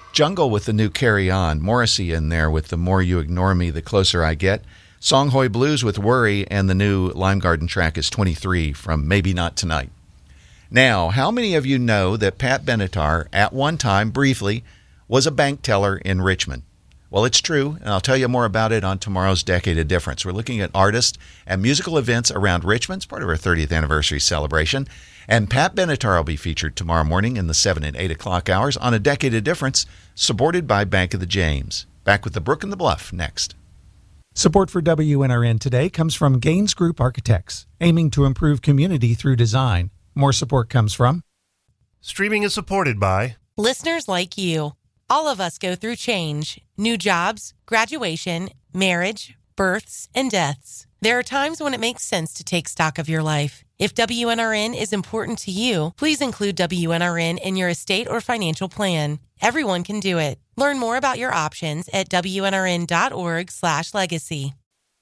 Jungle with the new Carry On. Morrissey in there with The More You Ignore Me, The Closer I Get. Songhoy Blues with Worry, and the new Lime Garden track is 23 from Maybe Not Tonight. Now, how many of you know that Pat Benatar, at one time, briefly, was a bank teller in Richmond? Well, it's true, and I'll tell you more about it on tomorrow's Decade of Difference. We're looking at artists and musical events around Richmond. It's part of our 30th anniversary celebration. And Pat Benatar will be featured tomorrow morning in the 7 and 8 o'clock hours on A Decade of Difference, supported by Bank of the James. Back with the Brook and the Bluff next. Support for WNRN today comes from Gaines Group Architects, aiming to improve community through design. More support comes from... Streaming is supported by... listeners like you. All of us go through change, new jobs, graduation, marriage, births, and deaths. There are times when it makes sense to take stock of your life. If WNRN is important to you, please include WNRN in your estate or financial plan. Everyone can do it. Learn more about your options at WNRN.org/legacy.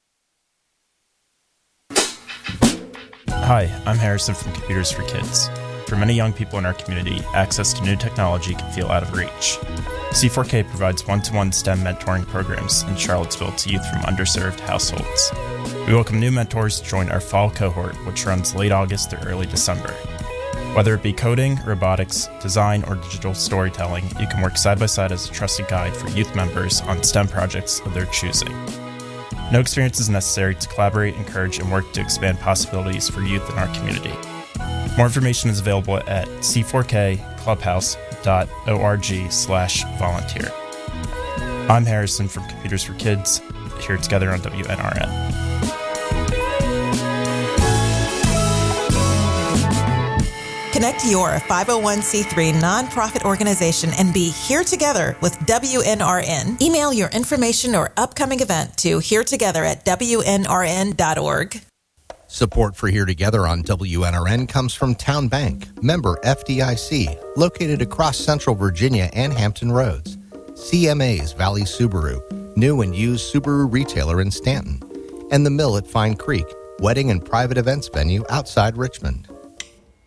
Hi, I'm Harrison from Computers for Kids. For many young people in our community, access to new technology can feel out of reach. C4K provides one-to-one STEM mentoring programs in Charlottesville to youth from underserved households. We welcome new mentors to join our fall cohort, which runs late August through early December. Whether it be coding, robotics, design, or digital storytelling, you can work side by side as a trusted guide for youth members on STEM projects of their choosing. No experience is necessary to collaborate, encourage, and work to expand possibilities for youth in our community. More information is available at c4kclubhouse.org/volunteer. I'm Harrison from Computers for Kids, here together on WNRN. Connect your 501c3 nonprofit organization and be here together with WNRN. Email your information or upcoming event to heretogether@wnrn.org. Support for Here Together on WNRN comes from Town Bank, member FDIC, located across Central Virginia and Hampton Roads. CMA's Valley Subaru, new and used Subaru retailer in Stanton. And The Mill at Fine Creek, wedding and private events venue outside Richmond.